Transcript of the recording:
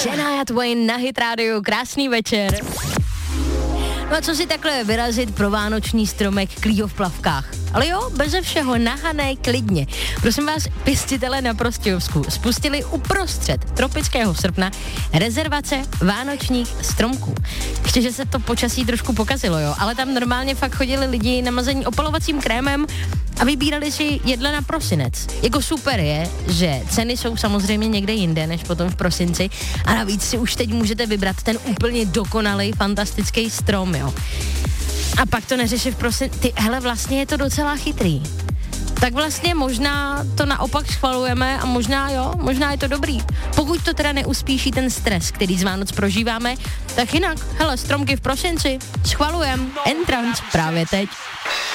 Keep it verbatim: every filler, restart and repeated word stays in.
Shania Twain na Hit Radio, krásný večer. No a co si takhle vyrazit pro vánoční stromek Klího v plavkách? Ale jo, beze všeho, nahané, klidně. Prosím vás, pěstitele na Prostějovsku spustili uprostřed tropického srpna rezervace vánočních stromků. Ještě, že se to počasí trošku pokazilo, jo, ale tam normálně fakt chodili lidi namazení opalovacím krémem a vybírali si jedle na prosinec. Jako super je, že ceny jsou samozřejmě někde jinde než potom v prosinci a navíc si už teď můžete vybrat ten úplně dokonalý, fantastický strom, jo. A pak to neřeší v prosinci. Ty, hele, vlastně je to docela chytrý. Tak vlastně možná to naopak schvalujeme a možná jo, možná je to dobrý. Pokud to teda neuspíší ten stres, který z Vánoc prožíváme, tak jinak, hele, stromky v prosinci, schvalujem, Entrance právě teď.